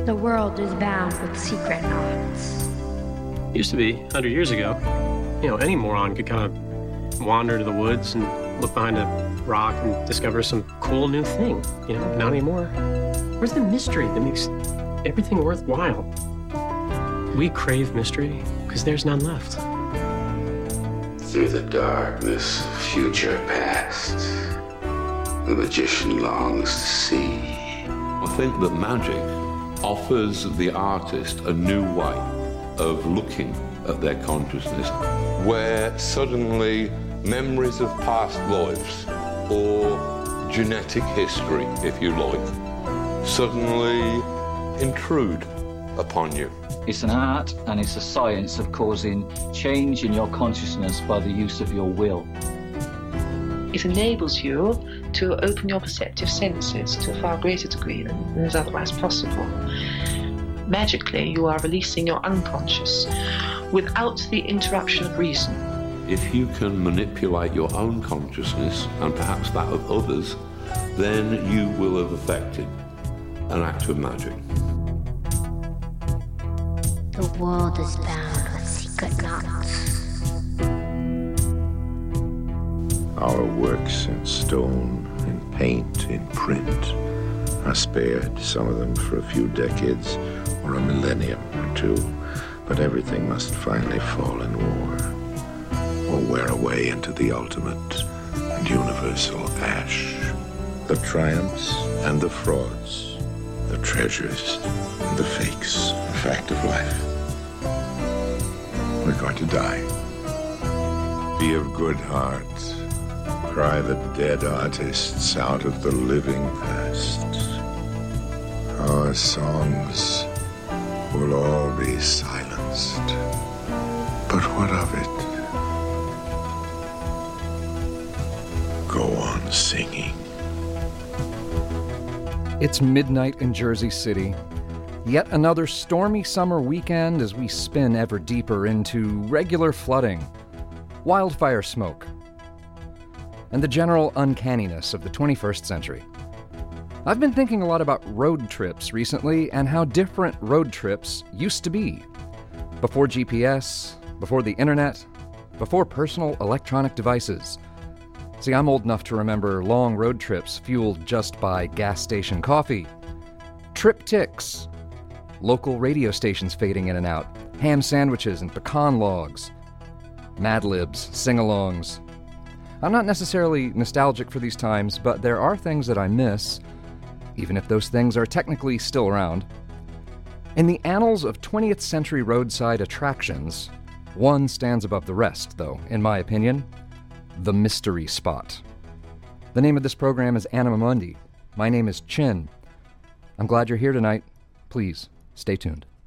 The world is bound with secret knots. Used to be, 100 years ago, any moron could kind of wander to the woods and look behind a rock and discover some cool new thing. Not anymore. Where's the mystery that makes everything worthwhile? We crave mystery because there's none left. Through the darkness, future past, the magician longs to see. I think that magic offers the artist a new way of looking at their consciousness, where suddenly memories of past lives or genetic history, if you like, suddenly intrude upon you. It's an art and it's a science of causing change in your consciousness by the use of your will. It enables you to open your perceptive senses to a far greater degree than is otherwise possible. Magically, you are releasing your unconscious without the interruption of reason. If you can manipulate your own consciousness and perhaps that of others, then you will have effected an act of magic. The world is bound with secret knots. Our works in stone, in paint, in print are spared, some of them for a few decades or a millennium or two, but everything must finally fall in war or wear away into the ultimate and universal ash. The triumphs and the frauds, the treasures and the fakes, the fact of life. We're going to die. Be of good heart. Cry the dead artists out of the living past. Our songs will all be silenced. But what of it? Go on singing. It's midnight in Jersey City. Yet another stormy summer weekend as we spin ever deeper into regular flooding, wildfire smoke, and the general uncanniness of the 21st century. I've been thinking a lot about road trips recently and how different road trips used to be. Before GPS, before the internet, before personal electronic devices. See, I'm old enough to remember long road trips fueled just by gas station coffee, triptychs, local radio stations fading in and out, ham sandwiches and pecan logs, Mad Libs, sing-alongs. I'm not necessarily nostalgic for these times, but there are things that I miss, even if those things are technically still around. In the annals of 20th century roadside attractions, one stands above the rest, though, in my opinion: the Mystery Spot. The name of this program is Anima Mundi. My name is Chin. I'm glad you're here tonight. Please, stay tuned.